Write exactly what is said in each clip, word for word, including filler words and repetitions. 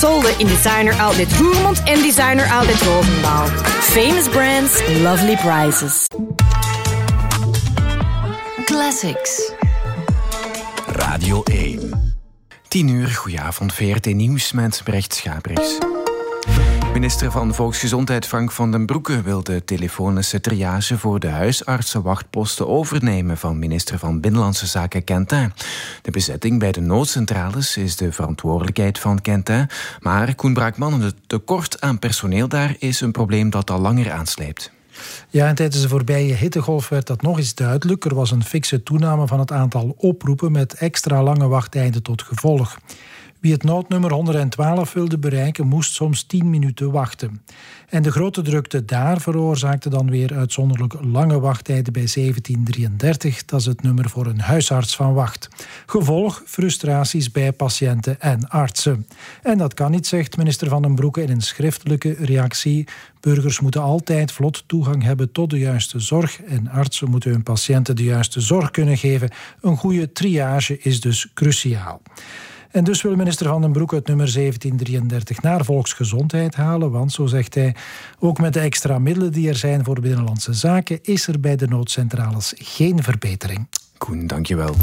Solden in Designer Outlet Roermond en Designer Outlet Roosendaal. Famous brands, lovely prices. Classics. Radio één. tien uur, goedenavond, V R T Nieuws met Brecht Schabriks. Minister van Volksgezondheid Frank van den Broeke wil de telefonische triage voor de huisartsenwachtposten overnemen van minister van Binnenlandse Zaken Quentin. De bezetting bij de noodcentrales is de verantwoordelijkheid van Quentin, maar Koen Braakman, het tekort aan personeel daar is een probleem dat al langer aansleept. Ja, en tijdens de voorbije hittegolf werd dat nog eens duidelijk. Er was een fikse toename van het aantal oproepen met extra lange wachttijden tot gevolg. Wie het noodnummer honderdtwaalf wilde bereiken, moest soms tien minuten wachten. En de grote drukte daar veroorzaakte dan weer uitzonderlijk lange wachttijden bij zeventien drieëndertig. Dat is het nummer voor een huisarts van wacht. Gevolg, frustraties bij patiënten en artsen. En dat kan niet, zegt minister Van den Broeke in een schriftelijke reactie. Burgers moeten altijd vlot toegang hebben tot de juiste zorg en artsen moeten hun patiënten de juiste zorg kunnen geven. Een goede triage is dus cruciaal. En dus wil minister Van den Broeke het nummer zeventien drieëndertig naar volksgezondheid halen, want, zo zegt hij, ook met de extra middelen die er zijn voor Binnenlandse Zaken is er bij de noodcentrales geen verbetering. Koen, dankjewel.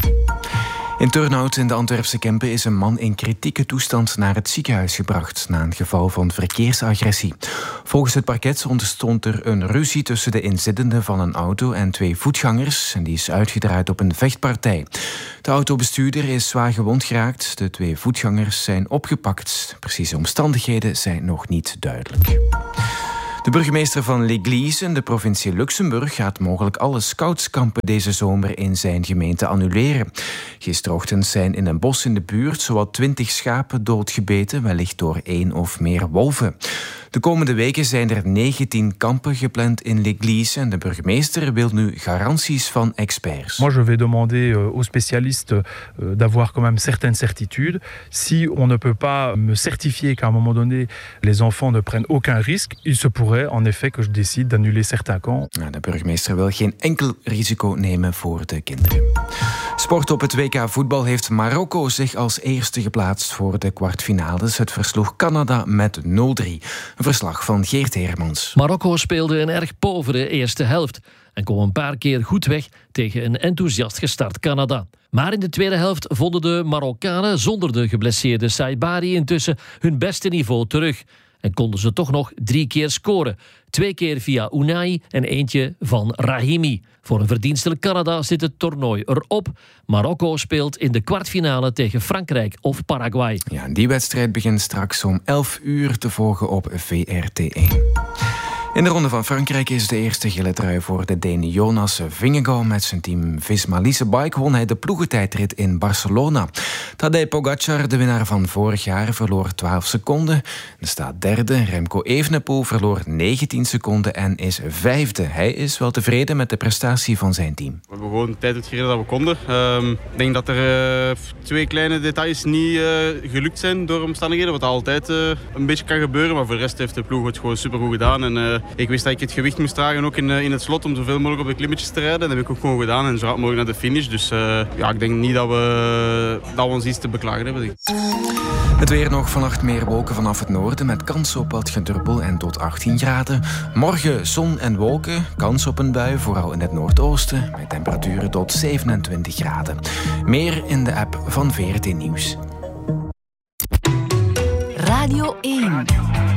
In Turnhout in de Antwerpse Kempen is een man in kritieke toestand naar het ziekenhuis gebracht na een geval van verkeersagressie. Volgens het parket ontstond er een ruzie tussen de inzittenden van een auto en twee voetgangers en die is uitgedraaid op een vechtpartij. De autobestuurder is zwaar gewond geraakt, de twee voetgangers zijn opgepakt. Precieze omstandigheden zijn nog niet duidelijk. De burgemeester van L'Église in de provincie Luxemburg gaat mogelijk alle scoutskampen deze zomer in zijn gemeente annuleren. Gisterochtend zijn in een bos in de buurt zowat twintig schapen doodgebeten, wellicht door één of meer wolven. De komende weken zijn er negentien kampen gepland in L'Église en de burgemeester wil nu garanties van experts. Moi, je vais demander aux spécialistes d'avoir quand même certaines certitudes. Si on ne peut pas me certifier qu'à un moment donné les enfants ne prennent aucun risque, il se pourrait en effet que je décide d'annuler certains camps. De burgemeester wil geen enkel risico nemen voor de kinderen. Sport op het W K voetbal heeft Marokko zich als eerste geplaatst voor de kwartfinales. Het versloeg Canada met nul drie. Een verslag van Geert Hermans. Marokko speelde een erg povere eerste helft en kwam een paar keer goed weg tegen een enthousiast gestart Canada. Maar in de tweede helft vonden de Marokkanen zonder de geblesseerde Saibari intussen hun beste niveau terug. En konden ze toch nog drie keer scoren. Twee keer via Unai en eentje van Rahimi. Voor een verdienstelijk Canada zit het toernooi erop. Marokko speelt in de kwartfinale tegen Frankrijk of Paraguay. Ja, die wedstrijd begint straks om elf uur te volgen op V R T één. In de Ronde van Frankrijk is de eerste gele trui voor de Deen Jonas Vingegaard. Met zijn team Visma Lease Bike won hij de ploegentijdrit in Barcelona. Tadej Pogacar, de winnaar van vorig jaar, verloor twaalf seconden. Hij staat derde. Remco Evenepoel verloor negentien seconden en is vijfde. Hij is wel tevreden met de prestatie van zijn team. We hebben gewoon tijd uitgereden dat we konden. Uh, ik denk dat er uh, twee kleine details niet uh, gelukt zijn door omstandigheden. Wat altijd uh, een beetje kan gebeuren. Maar voor de rest heeft de ploeg het gewoon supergoed gedaan. En, uh, Ik wist dat ik het gewicht moest dragen ook in, in het slot om zoveel mogelijk op de klimmetjes te rijden. Dat heb ik ook gewoon gedaan en zo hard mogelijk naar de finish. Dus uh, ja, ik denk niet dat we, dat we ons iets te beklagen hebben. Het weer nog, vannacht meer wolken vanaf het noorden met kans op wat gedruppel en tot achttien graden. Morgen zon en wolken, kans op een bui, vooral in het noordoosten, met temperaturen tot zevenentwintig graden. Meer in de app van V R T Nieuws. Radio één.